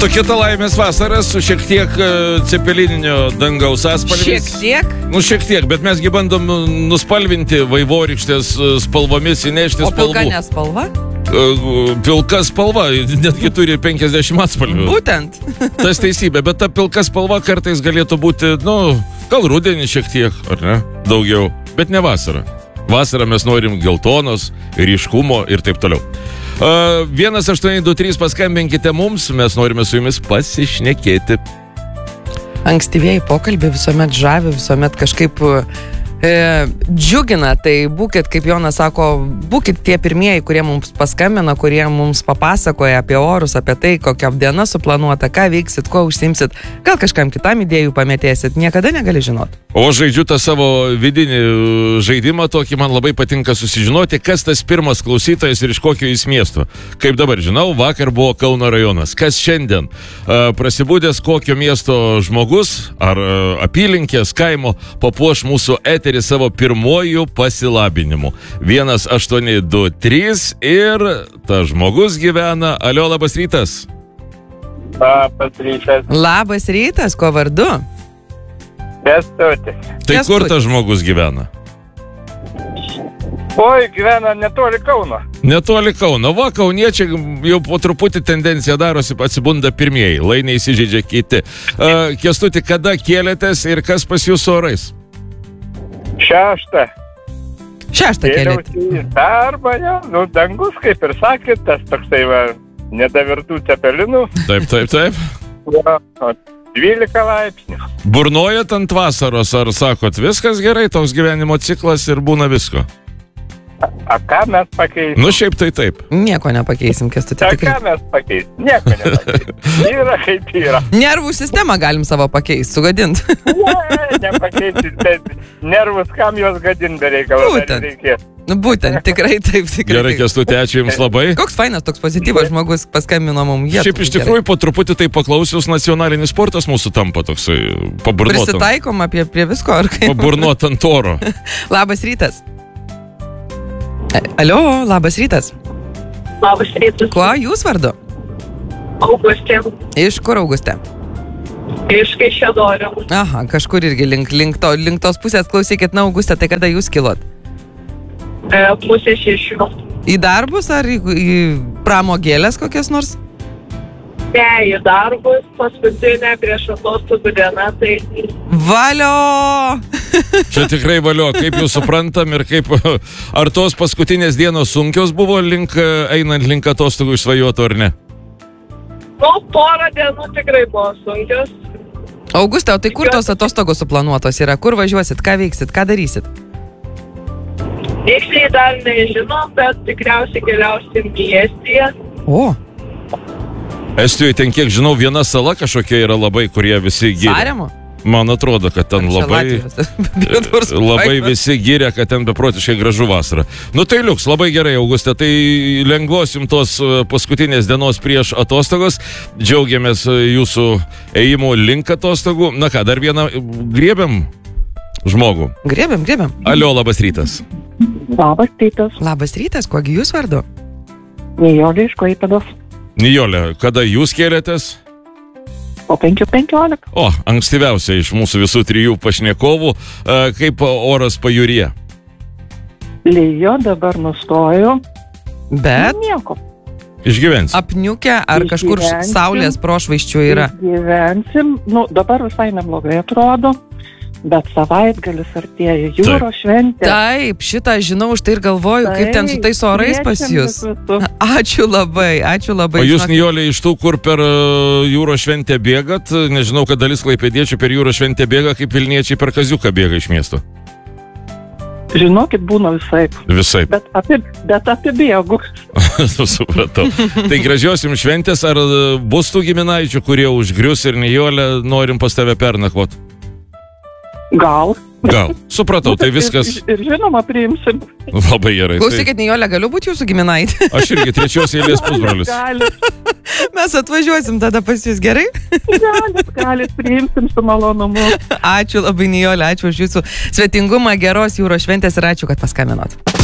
Tokia ta laimės vasara su šiek tiek cepelininio dangaus atspalviais. Šiek tiek? Nu, šiek tiek, bet mesgi bandom nuspalvinti vaivorykštės spalvomis, įnešti spalvų. O pilka nespalva? Pilka spalva, netgi turi 50 atspalvių. Būtent. Tas teisybė, bet ta pilka spalva kartais galėtų būti, gal rudenį šiek tiek, ar ne? Daugiau, bet ne vasara. Vasarą mes norim geltonos, ryškumo ir taip toliau. 1823 paskambinkite mums, mes norime su jumis pasišnekėti. Ankstyvieji pokalbiai visuomet žavi, visuomet kažkaip džiugina, tai būkit, kaip Jonas sako, būkit tie pirmieji, kurie mums paskambina, kurie mums papasakoja apie orus, apie tai, kokia diena suplanuota, ką veiksit, kuo užsimsit, gal kažkam kitam idėjų pametėsit, niekada negali žinot. O žaidžiu tą savo vidinį žaidimą, tokį man labai patinka susižinoti, kas tas pirmas klausytojas ir iš kokio jis miesto. Kaip dabar žinau, vakar buvo Kauno rajonas. Kas šiandien? Prasibūdęs kokio miesto žmogus ar apylinkės kaimo papuoš mūsų eterį savo pirmojų pasilabinimu. 1823 ir ta žmogus gyvena. Alio, labas rytas. Labas rytas. Labas rytas, kuo vardu? Kęstutis. Tai kur tas žmogus gyvena? Oi, gyvena netoli Kauno. Netoli Kauno. Va, kauniečiai jau po truputį tendencija darosi, atsibunda pirmieji, lai neįsižeidžia kiti. Kęstuti, kada kėlėtės ir kas pas jūsų orais? 6. 6 kėlėt. Darbą, jau, dangus, kaip ir sakėt, tas toksai nedavirtų cepelinų. Taip. 12 laipsnių. Burnojat ant vasaros, ar sakot, viskas gerai, toks gyvenimo ciklas ir būna visko? A ką mes pakeisim? Nu, šiaip tai taip. Nieko nepakeisim, Kęstuti. A ką mes pakeisim? Nieko nepakeisim. Yra kaip yra. Nervų sistemą galim savo pakeisti, sugadint. Nepakeisim, bet nervus kam jos gadint bereikalo. Būtent, tikrai taip. Gerai, Kęstuti, ačiū Jums labai. Koks fainas toks pozityvas žmogus paskambino mums. Šiaip iš tikrųjų po truputį tai paklausius nacionalinis sportas mūsų tampa toksai paburnuot. Prisitaikom prie visko, ar kaip? Paburnuot ant oro. Labas rytas. Alio, labas rytas. Labas rytas. Kuo jūs vardu? Augustė. Iš kur, Augustė? Iš Kaišiadorių. Aha, kažkur irgi link tos pusės. Klausykit, Augustė, tai kada jūs kilot? 5:30. Į darbus ar į pramogėlės kokias nors? Ne, į darbus, paskutinė prieš atostogų diena, tai... Valio! Čia tikrai valio, kaip jūs suprantam ir kaip... Ar tos paskutinės dienos sunkios buvo einant link atostogų išsvajoto ar ne? Nu, porą dienų tikrai buvo sunkios. Augustė, o tai kur tos atostogos suplanuotos yra? Kur važiuosit, ką veiksit, ką darysit? Tiksliai dar nežinom, bet tikriausiai keliausim į Estiją. O! Estijoje ten, kiek žinau, viena sala kažkokia yra labai, kurie visi giria. Saremo? Man atrodo, kad ten labai visi giria, kad ten beprotiškai gražu vasara. Nu tai liuks, labai gerai, Augustė, tai lengvos jums tos paskutinės dienos prieš atostogos. Džiaugiamės jūsų ėjimu link atostogų. Na ką, dar vieną griebiam žmogų. Griebiam. Alio, labas rytas. Labas rytas. Labas rytas, kuogi jūs vardu? Nijolė iš Klaipėdos. Nijolė, kada jūs kėlėtės? Po 5:15. O, ankstyviausia iš mūsų visų trijų pašnekovų. Kaip oras pajūryje? Lijo, dabar nustoju. Bet? Nieko. Išgyvensim. Apniukę ar kažkur saulės prošvaisčių yra? Išgyvensim. Dabar visai neblogai atrodo. Bet savaitgalis artėja, jūros šventė. Taip, šitą žinau, už tai ir galvoju, kaip ten su tais orais pas jūs. Ačiū labai. O jūs, Nijolė, iš tų, kur per jūros šventę bėgat, nežinau, kad dalis klaipėdiečių per jūros šventę bėga, kaip Vilniečiai per Kaziuką bėga iš miesto. Žinokit, būna visaip. Visaip. Bet apibėgu. Supratau. Tai gražios jums šventės, ar bus tų giminaičių, kurie užgrius ir Nijolė, norim pas tave pernakvot? Gal. Supratau, tai viskas. Ir žinoma, priimsim. Labai gerai. Klausykit, Nijolė, galiu būti jūsų giminaitė? Aš irgi 3 eilės pusbrolis. Mes atvažiuosim tada pas jūs, gerai? Galit, priimsim su malonumu. Ačiū labai, Nijolė, ačiū už jūsų svetingumą, geros jūros šventės ir ačiū, kad paskambinot.